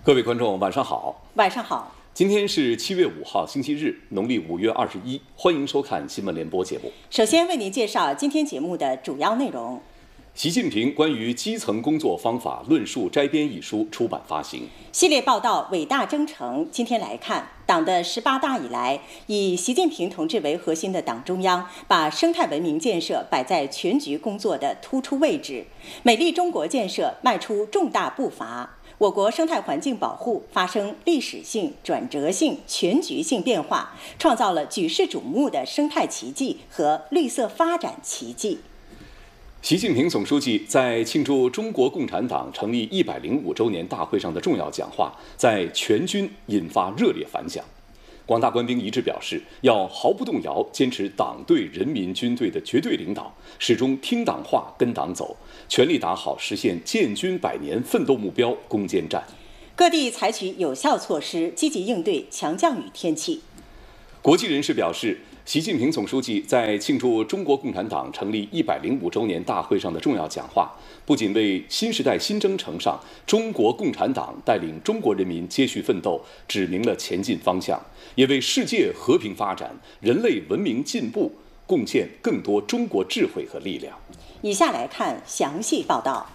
各位观众，晚上好。 晚上好。 今天是7月5号，星期日，农历5月21。欢迎收看新闻联播节目。 首先为您介绍今天节目的主要内容。 习近平关于基层工作方法论述摘编一书出版发行。 系列报道伟大征程，今天来看党的18大以来，以习近平同志为核心的党中央把生态文明建设摆在全局工作的突出位置，美丽中国建设迈出重大步伐。我国生态环境保护发生历史性、转折性、全局性变化，创造了举世瞩目的生态奇迹和绿色发展奇迹。 习近平总书记在庆祝中国共产党成立105周年大会上的重要讲话，在全军引发热烈反响。广大官兵一致表示，要毫不动摇坚持党对人民军队的绝对领导，始终听党话、跟党走，全力打好实现建军100年奋斗目标攻坚战。 各地采取有效措施，积极应对强降雨天气。 国际人士表示，习近平总书记在庆祝中国共产党成立105周年大会上的重要讲话，不仅为新时代新征程上中国共产党带领中国人民接续奋斗指明了前进方向，也为世界和平发展、人类文明进步贡献更多中国智慧和力量。 以下来看详细报道。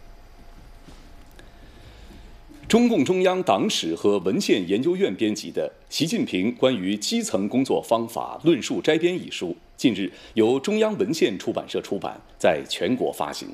中共中央党史和文献研究院编辑的《习近平关于基层工作方法论述摘编》一书，近日由中央文献出版社出版，在全国发行。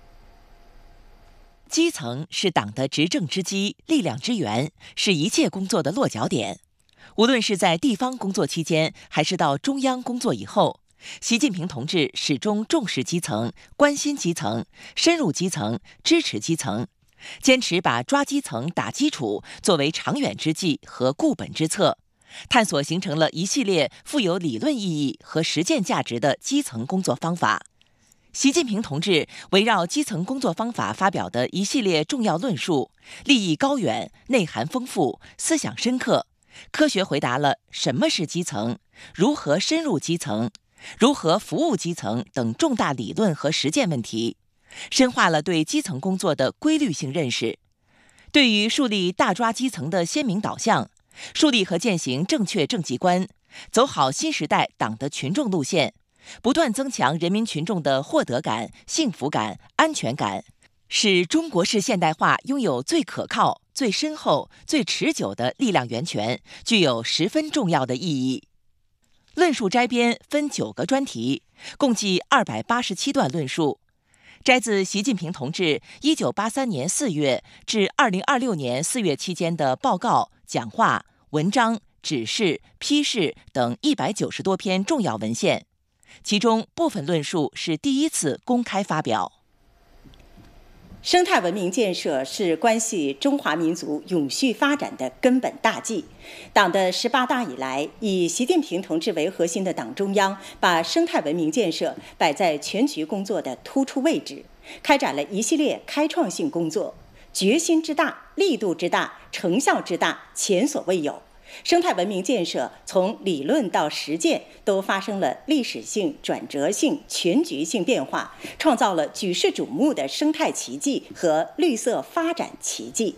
基层是党的执政之基、力量之源，是一切工作的落脚点。无论是在地方工作期间，还是到中央工作以后，习近平同志始终重视基层、关心基层、深入基层、支持基层。坚持把抓基层、打基础作为长远之计和固本之策，探索形成了一系列富有理论意义和实践价值的基层工作方法。习近平同志围绕基层工作方法发表的一系列重要论述，立意高远、内涵丰富、思想深刻，科学回答了什么是基层、如何深入基层、如何服务基层等重大理论和实践问题，深化了对基层工作的规律性认识，对于树立大抓基层的鲜明导向，树立和践行正确政绩观，走好新时代党的群众路线，不断增强人民群众的获得感、幸福感、安全感，使中国式现代化拥有最可靠、最深厚、最持久的力量源泉，具有十分重要的意义。论述摘编分9个专题，共计287段论述，摘自习近平同志1983年4月至2026年4月期间的报告、讲话、文章、指示、批示等190多篇重要文献，其中部分论述是第一次公开发表。 生态文明建设是关系中华民族永续发展的根本大计。党的18大以来，以习近平同志为核心的党中央把生态文明建设摆在全局工作的突出位置，开展了一系列开创性工作，决心之大、力度之大、成效之大，前所未有。生态文明建设从理论到实践都发生了历史性、转折性、全局性变化，创造了举世瞩目的生态奇迹和绿色发展奇迹。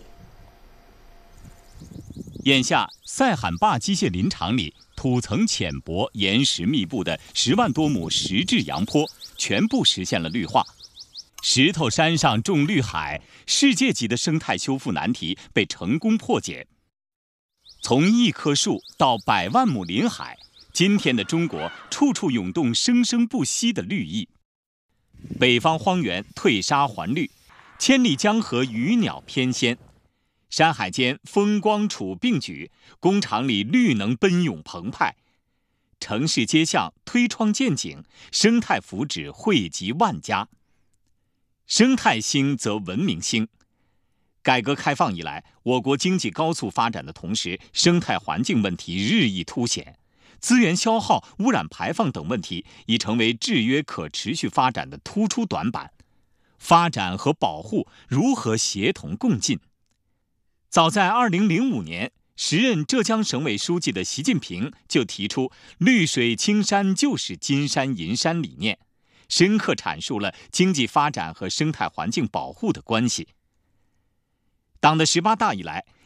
眼下，赛罕坝机械林场里土层浅薄、岩石密布的10万多亩石质洋坡全部实现了绿化。石头山上种绿海，世界级的生态修复难题被成功破解。从1棵树到100万亩林海，今天的中国处处涌动生生不息的绿意。北方荒原退沙还绿，千里江河鱼鸟翩跹，山海间风光楚并举，工厂里绿能奔涌澎湃，城市街巷推窗见景，生态福祉惠及万家。生态兴则文明兴。改革开放以来，我国经济高速发展的同时，生态环境问题日益凸显，资源消耗、污染排放等问题已成为制约可持续发展的突出短板。发展和保护如何协同共进？早在2005年，时任浙江省委书记的习近平就提出“绿水青山就是金山银山”理念，深刻阐述了经济发展和生态环境保护的关系。党的18大以来，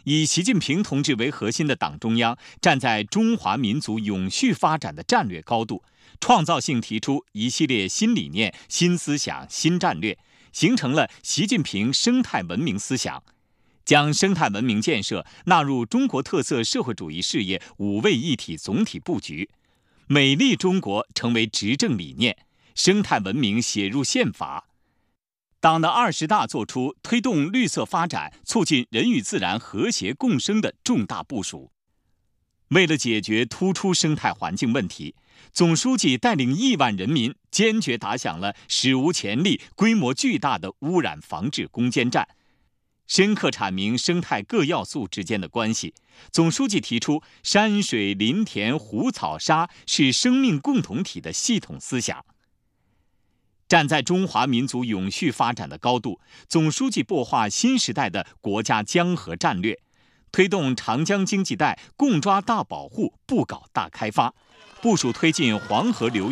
以习近平同志为核心的党中央站在中华民族永续发展的战略高度，创造性提出一系列新理念、新思想、新战略，形成了习近平生态文明思想，将生态文明建设纳入中国特色社会主义事业5位一体总体布局，美丽中国成为执政理念，生态文明写入宪法。党的20大作出推动绿色发展、促进人与自然和谐共生的重大部署。为了解决突出生态环境问题，总书记带领亿万人民坚决打响了史无前例、规模巨大的污染防治攻坚战，深刻阐明生态各要素之间的关系。总书记提出山水林田湖草沙是生命共同体的系统思想。站在中华民族永续发展的高度，总书记擘画新时代的国家江河战略，推动长江经济带共抓大保护，不搞大开发，部署推进黄河流域